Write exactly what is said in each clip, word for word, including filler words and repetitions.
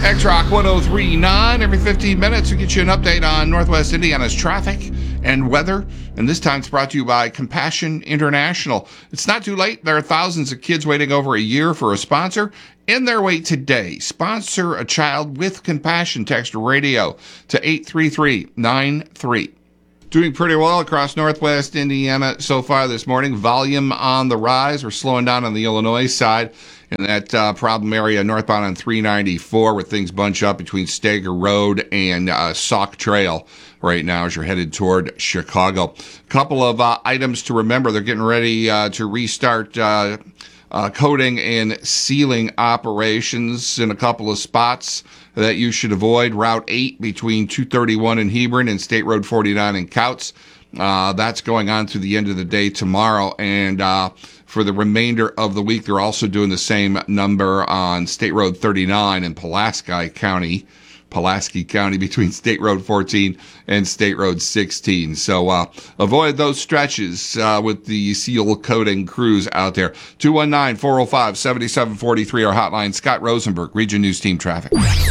X-Rock one oh three point nine. Every fifteen minutes, we get you an update on Northwest Indiana's traffic and weather. And this time it's brought to you by Compassion International. It's not too late. There are thousands of kids waiting over a year for a sponsor. In their wait today. Sponsor a child with compassion. Text radio to eight three three nine three. Doing pretty well across Northwest Indiana so far this morning. Volume on the rise. We're slowing down on the Illinois side in that uh, problem area northbound on three ninety-four where things bunch up between Stager Road and uh, Sauk Trail right now as you're headed toward Chicago. A couple of uh, items to remember. They're getting ready uh, to restart uh, uh, coating and sealing operations in a couple of spots that you should avoid. Route eight between two thirty-one and Hebron and State Road forty-nine in Couts. Uh, that's going on through the end of the day tomorrow. And uh, for the remainder of the week, they're also doing the same number on State Road thirty-nine in Pulaski County. Pulaski County between State Road fourteen and State Road sixteen. So uh, avoid those stretches uh, with the seal coating crews out there. two one nine, four oh five, seven seven four three, our hotline. Scott Rosenberg, Region News Team Traffic.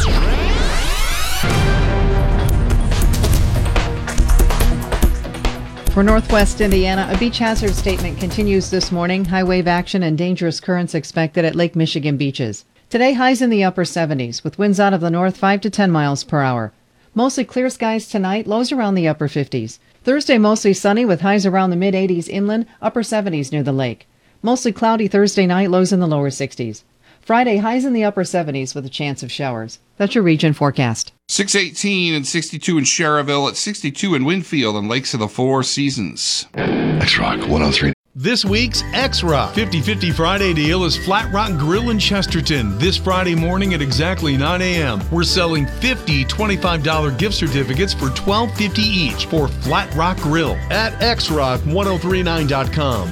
For Northwest Indiana, a beach hazard statement continues this morning. High wave action and dangerous currents expected at Lake Michigan beaches. Today, highs in the upper seventies, with winds out of the north five to ten miles per hour. Mostly clear skies tonight, lows around the upper fifties. Thursday, mostly sunny, with highs around the mid eighties inland, upper seventies near the lake. Mostly cloudy Thursday night, lows in the lower sixties. Friday, highs in the upper seventies with a chance of showers. That's your region forecast. six eighteen and sixty-two in Schererville, at sixty-two in Winfield and Lakes of the Four Seasons. X-Rock one oh three. This week's X-Rock fifty fifty Friday deal is Flat Rock Grill in Chesterton. This Friday morning at exactly nine a.m. We're selling fifty twenty-five dollars gift certificates for twelve fifty each for Flat Rock Grill at x rock ten thirty-nine dot com.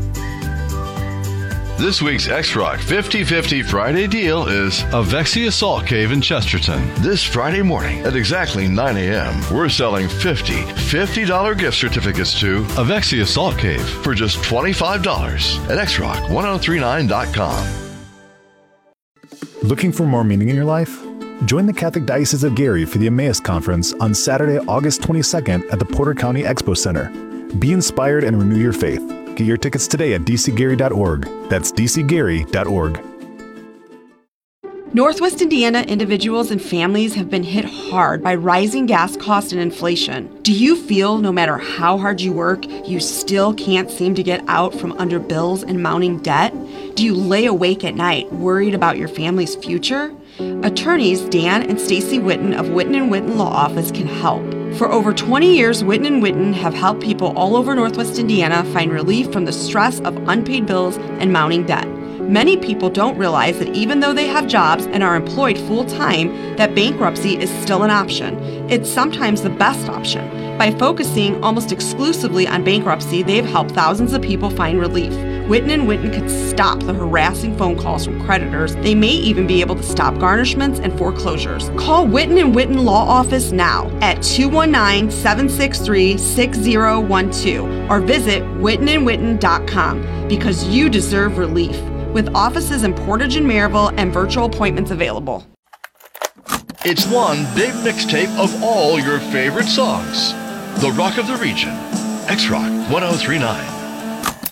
This week's X-Rock fifty fifty Friday deal is Avexia Salt Cave in Chesterton. This Friday morning at exactly nine a.m. we're selling fifty fifty dollars gift certificates to Avexia Salt Cave for just twenty-five dollars at x rock ten thirty-nine dot com. Looking for more meaning in your life? Join the Catholic Diocese of Gary for the Emmaus Conference on Saturday, August twenty-second at the Porter County Expo Center. Be inspired and renew your faith. Get your tickets today at d c gary dot org. That's d c gary dot org. Northwest Indiana individuals and families have been hit hard by rising gas costs and inflation. Do you feel no matter how hard you work, you still can't seem to get out from under bills and mounting debt? Do you lay awake at night worried about your family's future? Attorneys Dan and Stacy Witten of Witten and Witten Law Office can help. For over twenty years, Witten and Witten have helped people all over Northwest Indiana find relief from the stress of unpaid bills and mounting debt. Many people don't realize that even though they have jobs and are employed full-time, that bankruptcy is still an option. It's sometimes the best option. By focusing almost exclusively on bankruptcy, they've helped thousands of people find relief. Witten and Witten could stop the harassing phone calls from creditors. They may even be able to stop garnishments and foreclosures. Call Witten and Witten Law Office now at two one nine, seven six three, six zero one two or visit witten and witten dot com because you deserve relief. With offices in Portage and Maryville and virtual appointments available. It's one big mixtape of all your favorite songs. The Rock of the Region. X-Rock ten thirty-nine.